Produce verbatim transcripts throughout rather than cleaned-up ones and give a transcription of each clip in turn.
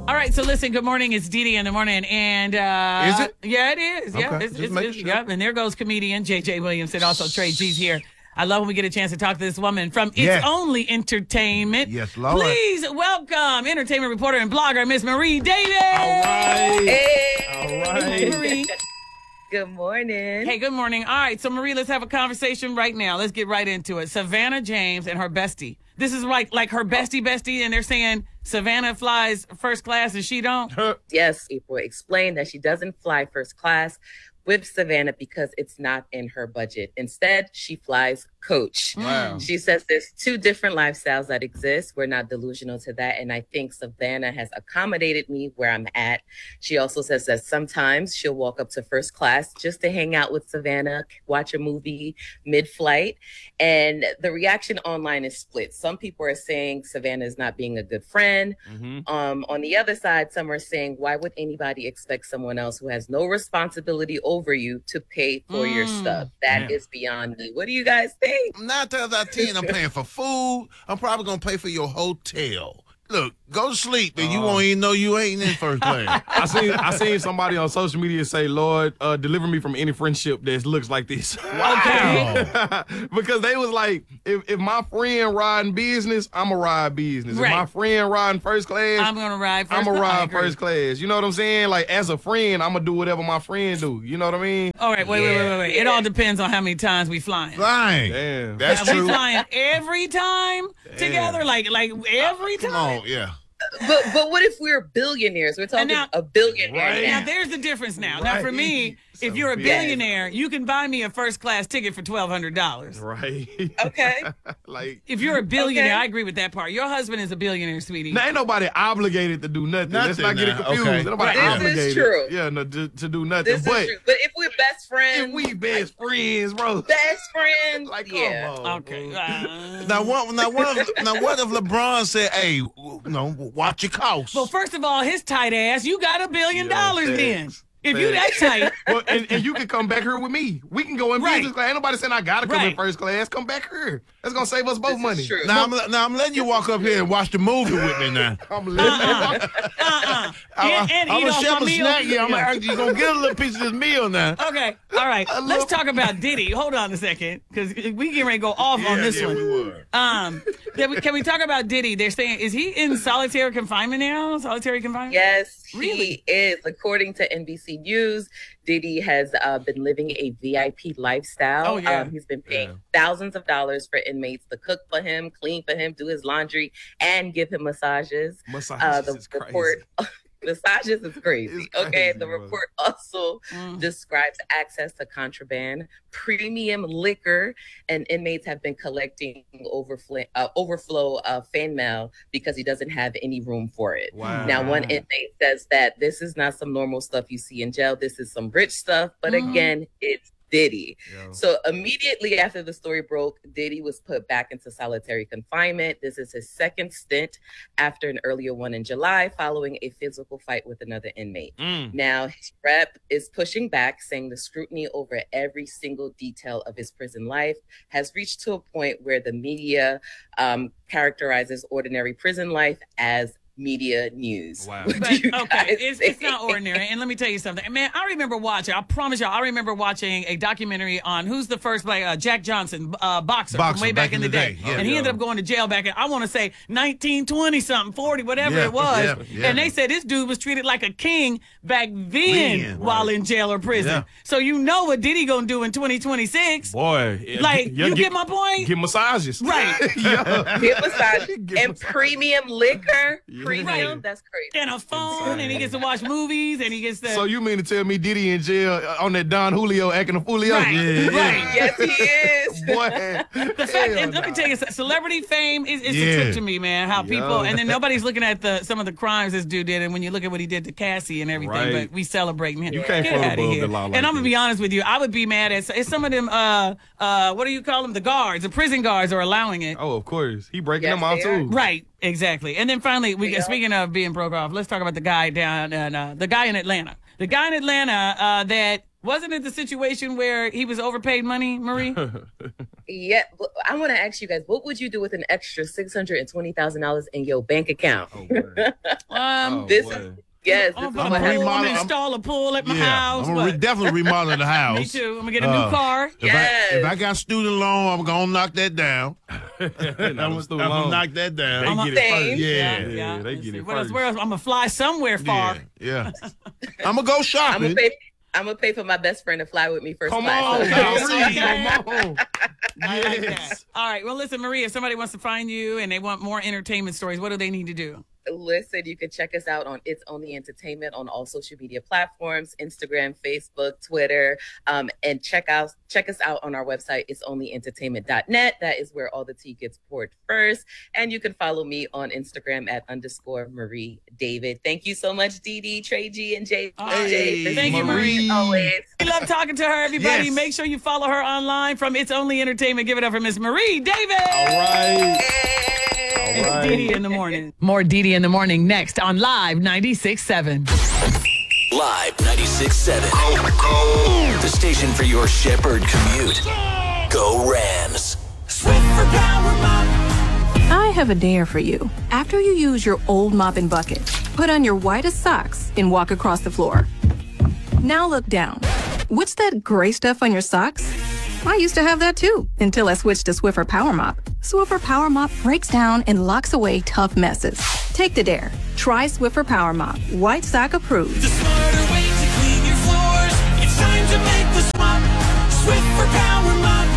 All right, so listen, good morning. It's Dee Dee in the morning. And uh, is it? Yeah, it is. Yeah, okay. it's, Just it's, making it's sure. Yep. And there goes comedian J J Williamson, also Trey G's here. I love when we get a chance to talk to this woman from It's Yes. Only Entertainment. Yes, Lord. Please welcome entertainment reporter and blogger, Miss Marie Davis. All right. Hey. All Hey, right. Marie. Good morning. Hey, good morning. All right, so Marie, let's have a conversation right now. Let's get right into it. Savannah James and her bestie. This is like like her bestie bestie, and they're saying Savannah flies first class and she don't. Yes, April explained that she doesn't fly first class with Savannah because it's not in her budget. Instead, she flies coach. Wow. She says there's two different lifestyles that exist. We're not delusional to that. And I think Savannah has accommodated me where I'm at. She also says that sometimes she'll walk up to first class just to hang out with Savannah, watch a movie mid-flight. And the reaction online is split. Some people are saying Savannah is not being a good friend. Mm-hmm. Um, on the other side, some are saying, why would anybody expect someone else who has no responsibility over you to pay for Mm, your stuff? That yeah. is beyond me. What do you guys think? Nine times out of ten, I'm paying for food. I'm probably gonna pay for your hotel. Look, go to sleep, and you Uh, won't even know you ain't in first class. I seen I seen somebody on social media say, "Lord, uh, deliver me from any friendship that looks like this." Okay. Because they was like, if, if my friend riding business, I'ma ride business. Right. If my friend riding first class, I'm going to ride first I'ma class. I ride agree. first class. You know what I'm saying? Like as a friend, I'ma do whatever my friend do. You know what I mean? All right, wait, wait, wait, wait, wait. It all depends on how many times we flying. Flying. Damn. That's Are we true. flying every time together? Like, like every time? Come on, yeah. But but what if we're billionaires? We're talking now- a billionaire Right. Now, now. there's the difference now. Now, for me, Right. if So you're a big. billionaire, you can buy me a first class ticket for twelve hundred dollars. Right. Okay. Like. If you're a billionaire, Okay. I agree with that part. Your husband is a billionaire, sweetie. Now, ain't nobody obligated to do nothing. Let's not Nothing get it now. confused. Okay. Ain't nobody This is obligated. true. Yeah, no, to, to do nothing. This but is true. But if we're best friends, if we best friends, bro. best friends, Like, yeah. come on. Okay. bro. uh, Now what? Now what? If, now what if LeBron said, "Hey, you know, watch your costs"? well, first of all, his tight ass, you got a billion Yeah, dollars then. thanks. If you that tight, Well, and, and you can come back here with me. We can go in Right. business class. Ain't nobody saying I gotta come Right. in first class. Come back here. That's gonna save us both This money. is true. Now, I'm, now I'm letting you walk up here and watch the movie with me now. I'm living. uh-uh. I, And, and I'm eat gonna off share my a meal. snack. Yeah, I'm Yeah. actually gonna get a little piece of this meal now. Okay, all right. Let's love- talk about Diddy. Hold on a second, because we get ready to go off on this yeah, one. we were. Um, can we, can we talk about Diddy? They're saying, is he in solitary confinement now? Solitary confinement? Yes, Really? he is. According to N B C News, Diddy has uh, been living a V I P lifestyle. Oh, yeah. Um, he's been paying thousands of dollars for inmates to cook for him, clean for him, do his laundry, and give him massages. Massages Uh, the is crazy. report massages is crazy. It's Okay, crazy, the bro. report also Mm. describes access to contraband, premium liquor, and inmates have been collecting overflow uh, overflow uh, fan mail because he doesn't have any room for it. Wow. Now, one inmate says that this is not some normal stuff you see in jail. This is some rich stuff. But Mhm. again, it's Diddy. Yo. So immediately after the story broke, Diddy was put back into solitary confinement. This is his second stint after an earlier one in July following a physical fight with another inmate. Mm. Now, his rep is pushing back, saying the scrutiny over every single detail of his prison life has reached to a point where the media um, characterizes ordinary prison life as media news. Wow. What But, do you okay, guys it's, it's think? not ordinary. And let me tell you something. Man, I remember watching, I promise y'all, I remember watching a documentary on who's the first, like, uh, Jack Johnson, uh, boxer, Boxer, from way back, in the day. yeah. and he yeah. ended up going to jail back in, I want to say, nineteen twenty something, forty, whatever Yeah, it was. yeah, yeah. And they said this dude was treated like a king back then Man, while right. in jail or prison. Yeah. So you know what Diddy gonna do in twenty twenty-six. Boy. yeah, Like, yeah, you get, my point? Get massages. Right. Yeah. Get massage Get and massage. premium liquor. Yeah. Premium, Right. that's crazy. And a phone, and he gets to watch movies, and he gets to... So you mean to tell me Diddy in jail uh, on that Don Julio acting a foolio? Right, Yeah, right. Yes, he is. Boy. The fact, and let me tell you, celebrity fame is it's a Yeah. trip to me, man. How people, Yo. and then nobody's looking at the some of the crimes this dude did, and when you look at what he did to Cassie and everything, Right. but we celebrating him. You can't Get float outta above here. the law like and I'm gonna that. be honest with you, I would be mad at it's some of them. Uh, uh, what do you call them? The guards, the prison guards, are allowing it. Oh, of course. He breaking Yes, them out they are. too. Right, exactly. And then finally, we Yeah. speaking of being broke off, let's talk about the guy down and uh, the guy in Atlanta. The guy in Atlanta uh, that wasn't it the situation where he was overpaid money, Marie? Yeah, but I want to ask you guys, what would you do with an extra six hundred twenty thousand dollars in your bank account? Oh, boy. Um, Oh, this boy. Yes, I'm this is gonna what put a happened. pool, I'm remodel- gonna install a pool at my house. I'm gonna re- What? definitely remodel the house. Me too. I'm gonna get a new Uh, car. If, Yes. I, if I got student loan, I'm gonna knock that down. Not I'm, them I'm student gonna loans. knock that down. They I'm get a- it Same. first. Yeah. yeah, they Let's get see. it What else? first. Where else? I'm gonna fly somewhere far. Yeah, yeah. I'm gonna go I'm shopping. gonna pay. I'm gonna pay for my best friend to fly with me first Come class. on, Okay. Kyrie, come on. I like that. Yes. All right. Well, listen, Maria, if somebody wants to find you and they want more entertainment stories, what do they need to do? Listen, you can check us out on It's Only Entertainment on all social media platforms, Instagram, Facebook, Twitter, um, and check out check us out on our website, its only entertainment dot net. That is where all the tea gets poured first. And you can follow me on Instagram at underscore Marie David. Thank you so much, Dee Dee, Trey G, and Jay. Hey, This thank is you, Marie. Marie. Always. We love talking to her, everybody. Yes. Make sure you follow her online from It's Only Entertainment. Give it up for Miss Marie David. All right. Hey. It's right. Dee Dee in the morning. More Dee Dee in the morning next on Live ninety-six seven. Live ninety-six seven. The station for your Shepherd commute. Go Rams. I have a dare for you. After you use your old mopping bucket, put on your whitest socks and walk across the floor. Now look down. What's that gray stuff on your socks? I used to have that too, until I switched to Swiffer Power Mop. Swiffer Power Mop breaks down and locks away tough messes. Take the dare. Try Swiffer Power Mop. White sock approved. The smarter way to clean your floors. It's time to make the swap. Swiffer Power Mop.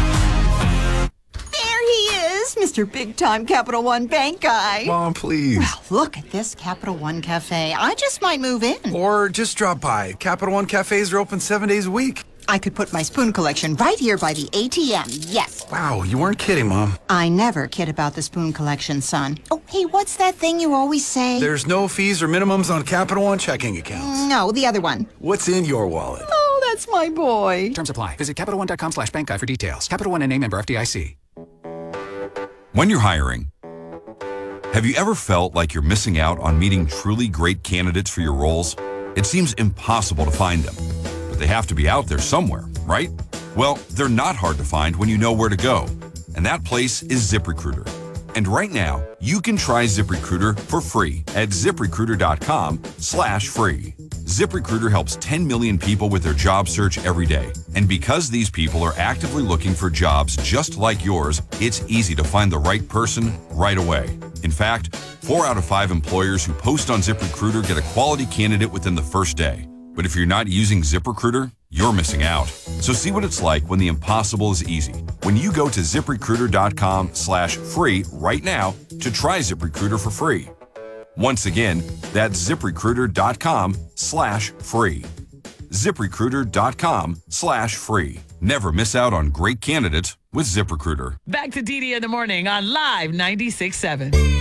There he is, Mister Big Time Capital One Bank guy. Mom, please. Well, look at this Capital One Cafe. I just might move in. Or just drop by. Capital One cafes are open seven days a week. I could put my spoon collection right here by the A T M. Yes. Wow, you weren't kidding, Mom. I never kid about the spoon collection, son. Oh, hey, what's that thing you always say? There's no fees or minimums on Capital One checking accounts. No, the other one. What's in your wallet? Oh, that's my boy. Terms apply. Visit CapitalOne.com slash bank guide for details. Capital One and A member F D I C. When you're hiring, have you ever felt like you're missing out on meeting truly great candidates for your roles? It seems impossible to find them, but they have to be out there somewhere, right? Well, they're not hard to find when you know where to go, and that place is ZipRecruiter. And right now, you can try ZipRecruiter for free at ZipRecruiter.com slash free. ZipRecruiter helps ten million people with their job search every day. And because these people are actively looking for jobs just like yours, it's easy to find the right person right away. In fact, four out of five employers who post on ZipRecruiter get a quality candidate within the first day. But if you're not using ZipRecruiter, you're missing out. So see what it's like when the impossible is easy. When you go to ZipRecruiter.com slash free right now to try ZipRecruiter for free. Once again, that's ZipRecruiter.com slash free. ZipRecruiter.com slash free. Never miss out on great candidates with ZipRecruiter. Back to Dee Dee in the morning on Live ninety-six seven.